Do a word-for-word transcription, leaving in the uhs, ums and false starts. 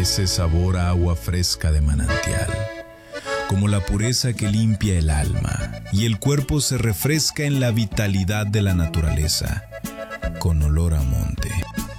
ese sabor a agua fresca de manantial, como la pureza que limpia el alma, y el cuerpo se refresca en la vitalidad de la naturaleza, con olor a monte.